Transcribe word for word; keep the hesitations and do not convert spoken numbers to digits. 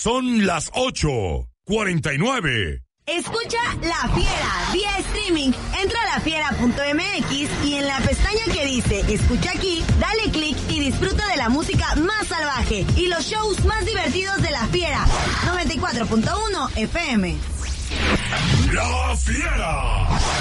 Son las ocho cuarenta y nueve. Escucha La Fiera vía streaming. Entra a la fiera punto m x y en la pestaña que dice Escucha aquí, dale clic y disfruta de la música más salvaje y los shows más divertidos de La Fiera. noventa y cuatro punto uno F M. La Fiera.